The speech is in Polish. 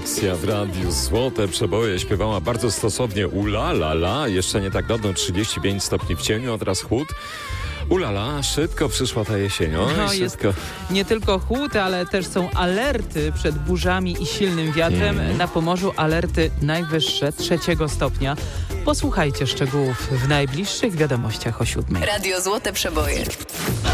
Aleksia w radiu Złote Przeboje śpiewała bardzo stosownie ula la la. Jeszcze nie tak dawno 35 stopni w cieniu, a teraz chłód. Ulala, szybko przyszła ta jesień. Jest nie tylko chłód, ale też są alerty przed burzami i silnym wiatrem. Na Pomorzu alerty najwyższe 3 stopnia. Posłuchajcie szczegółów w najbliższych wiadomościach o 7. Radio Złote Przeboje.